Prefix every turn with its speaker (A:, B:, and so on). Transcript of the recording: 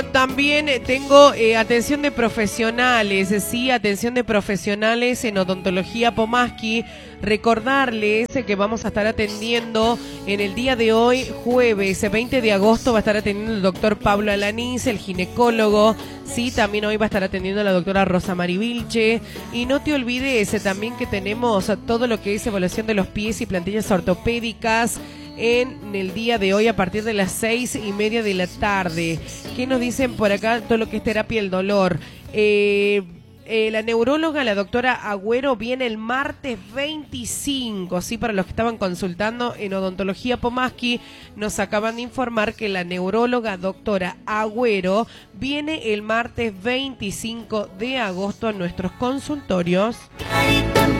A: También tengo atención de profesionales, sí, atención de profesionales en odontología Pomaski. Recordarles que vamos a estar atendiendo en el día de hoy, jueves 20 de agosto, va a estar atendiendo el doctor Pablo Alanís, el ginecólogo. Sí, también hoy va a estar atendiendo la doctora Rosa Mari Vilche. Y no te olvides también que tenemos todo lo que es evaluación de los pies y plantillas ortopédicas en el día de hoy a partir de las 6:30 de la tarde. ¿Qué nos dicen por acá? Todo lo que es terapia del dolor. La neuróloga, la doctora Agüero, viene el martes 25, ¿sí? Para los que estaban consultando en Odontología Pomaski, nos acaban de informar que la neuróloga doctora Agüero viene el martes 25 de agosto a nuestros consultorios.